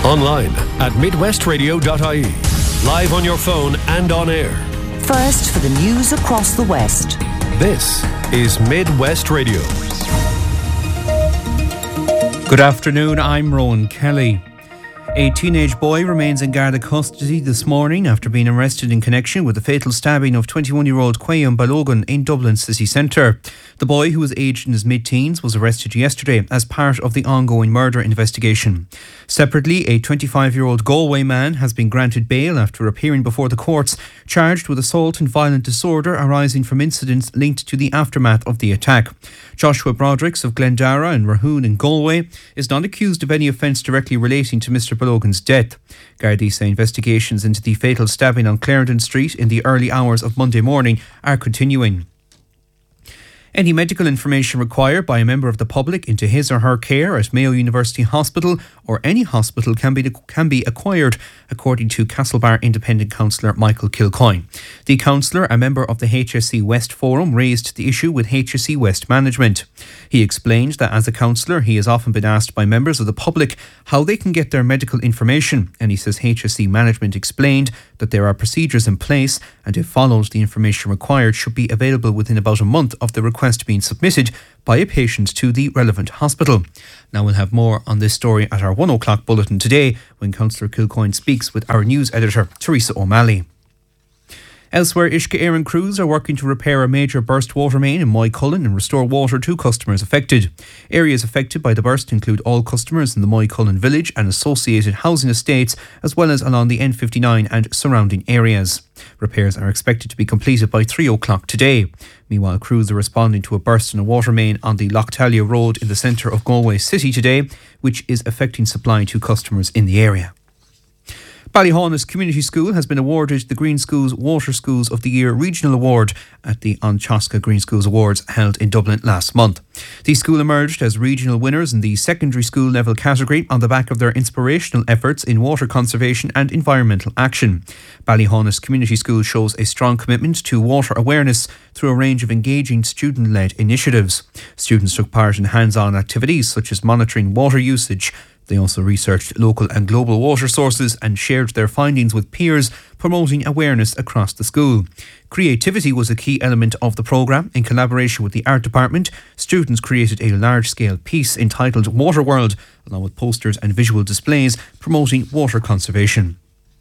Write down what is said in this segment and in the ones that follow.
Online at midwestradio.ie. Live on your phone and on air. First for the news across the West. This is Midwest Radio. Good afternoon, I'm Rowan Kelly. A teenage boy remains in Garda custody this morning after being arrested in connection with the fatal stabbing of 21-year-old Quayan Balogun in Dublin city centre. The boy, who was aged in his mid-teens, was arrested yesterday as part of the ongoing murder investigation. Separately, a 25-year-old Galway man has been granted bail after appearing before the courts, charged with assault and violent disorder arising from incidents linked to the aftermath of the attack. Joshua Brodricks of Glendara and Rahoon in Galway is not accused of any offence directly relating to Mr Balogun's death. Gardaí say investigations into the fatal stabbing on Clarendon Street in the early hours of Monday morning are continuing. Any medical information required by a member of the public into his or her care at Mayo University Hospital or any hospital can be acquired, according to Castlebar Independent Councillor Michael Kilcoyne. The councillor, a member of the HSE West Forum, raised the issue with HSE West management. He explained that as a councillor, he has often been asked by members of the public how they can get their medical information, and he says HSE management explained that there are procedures in place, and if followed, the information required should be available within about a month of the request being submitted by a patient to the relevant hospital. Now we'll have more on this story at our 1 o'clock bulletin today when Councillor Kilcoyne speaks with our news editor Teresa O'Malley. Elsewhere, Uisce Éireann crews are working to repair a major burst water main in Moycullen and restore water to customers affected. Areas affected by the burst include all customers in the Moycullen village and associated housing estates, as well as along the N59 and surrounding areas. Repairs are expected to be completed by 3 o'clock today. Meanwhile, crews are responding to a burst in a water main on the Lochtalia Road in the centre of Galway City today, which is affecting supply to customers in the area. Ballyhaunis Community School has been awarded the Green Schools Water Schools of the Year Regional Award at the An Teasca Green Schools Awards held in Dublin last month. The school emerged as regional winners in the secondary school level category on the back of their inspirational efforts in water conservation and environmental action. Ballyhaunis Community School shows a strong commitment to water awareness through a range of engaging student-led initiatives. Students took part in hands-on activities such as monitoring water usage. They also researched local and global water sources and shared their findings with peers, promoting awareness across the school. Creativity was a key element of the programme. In collaboration with the art department, students created a large-scale piece entitled Water World, along with posters and visual displays promoting water conservation.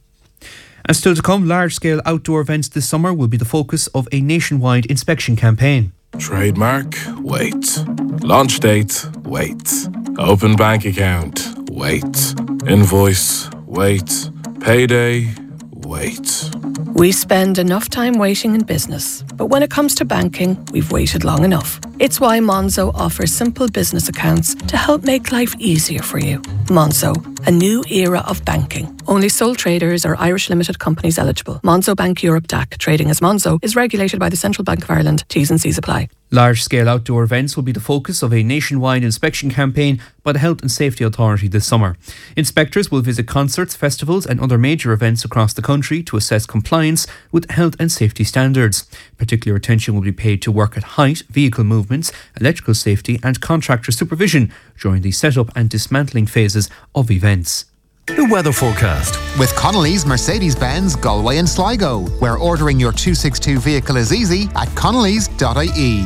And still to come, large-scale outdoor events this summer will be the focus of a nationwide inspection campaign. Trademark, wait. Launch date, wait. Open bank account, wait. Invoice, wait. Payday, wait. We spend enough time waiting in business, but when it comes to banking, we've waited long enough. It's why Monzo offers simple business accounts to help make life easier for you. Monzo, a new era of banking. Only sole traders or Irish limited companies eligible. Monzo Bank Europe DAC, trading as Monzo, is regulated by the Central Bank of Ireland. T's and C's apply. Large-scale outdoor events will be the focus of a nationwide inspection campaign by the Health and Safety Authority this summer. Inspectors will visit concerts, festivals and other major events across the country to assess compliance with health and safety standards. Particular attention will be paid to work at height, vehicle movements, electrical safety and contractor supervision during the setup and dismantling phases of events. The weather forecast with Connolly's Mercedes-Benz Galway and Sligo, where ordering your 262 vehicle is easy at connellys.ie.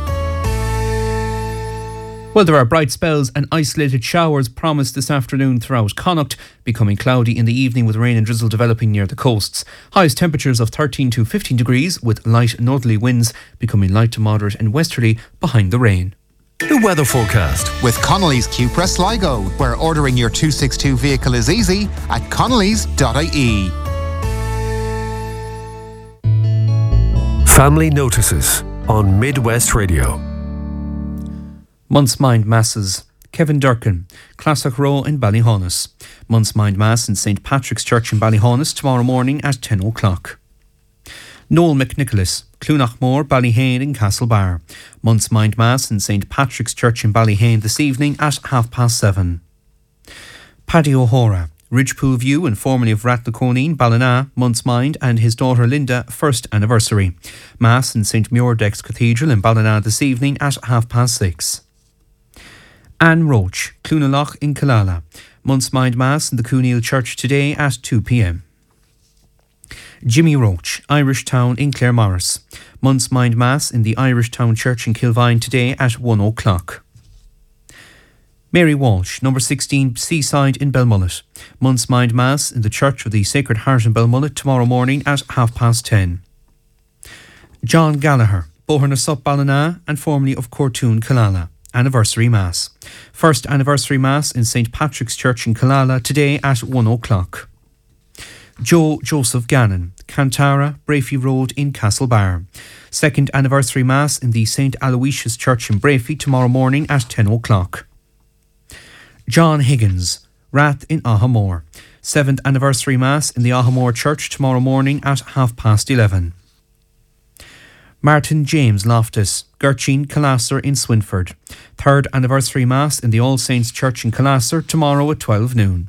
Well, there are bright spells and isolated showers promised this afternoon throughout Connacht, becoming cloudy in the evening with rain and drizzle developing near the coasts. Highest temperatures of 13 to 15 degrees with light northerly winds becoming light to moderate and westerly behind the rain. The weather forecast with Connolly's Cupra Sligo, where ordering your 262 vehicle is easy at connellys.ie. Family notices on Midwest Radio. Month's Mind Masses. Kevin Durkin, Classic Row in Ballyhaunis. Month's Mind Mass in St Patrick's Church in Ballyhaunis tomorrow morning at 10 o'clock. Noel McNicholas, Clunachmore, Ballyhane in Castlebar. Month's Mind Mass in St Patrick's Church in Ballyhane this evening at 7:30. Paddy O'Hora, Ridgepool View and formerly of Rathnaconeen, Ballina, Month's Mind and his daughter Linda, first anniversary. Mass in St Muirdex Cathedral in Ballina this evening at 6:30. Anne Roach, Cloonaloch in Killala. Month's Mind Mass in the Cooneil Church today at 2 p.m. Jimmy Roach, Irish Town in Claremorris. Month's Mind Mass in the Irish Town Church in Kilvine today at 1 o'clock. Mary Walsh, number 16, Seaside in Belmullet. Month's Mind Mass in the Church of the Sacred Heart in Belmullet tomorrow morning at 10:30. John Gallagher, Boherna Ballina and formerly of Cortoon, Killala. Anniversary Mass. First Anniversary Mass in St. Patrick's Church in Killala today at 1 o'clock. Joe Joseph Gannon, Cantara, Brafey Road in Castlebar. Second Anniversary Mass in the St. Aloysius Church in Brafey tomorrow morning at 10 o'clock. John Higgins, Rath in Ahamore. 7th Anniversary Mass in the Ahamore Church tomorrow morning at 11:30. Martin James Loftus, Gertchine Calasser in Swinford. 3rd Anniversary Mass in the All Saints Church in Calasser tomorrow at 12 noon.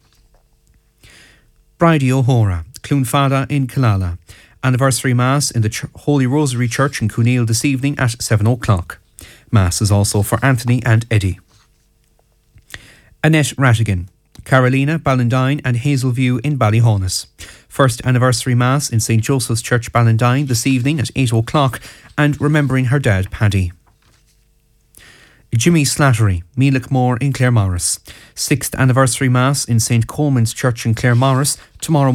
Bridie O'Hora, Cloonfada in Killala. Anniversary Mass in the Holy Rosary Church in Cooneil this evening at 7 o'clock. Mass is also for Anthony and Eddie. Annette Rattigan, Carolina, Ballandine and Hazelview in Ballyhonus. First Anniversary Mass in St. Joseph's Church Ballandine this evening at 8 o'clock and remembering her dad Paddy. Jimmy Slattery, Mealickmore in Claremorris. 6th Anniversary Mass in St. Coleman's Church in Claremorris tomorrow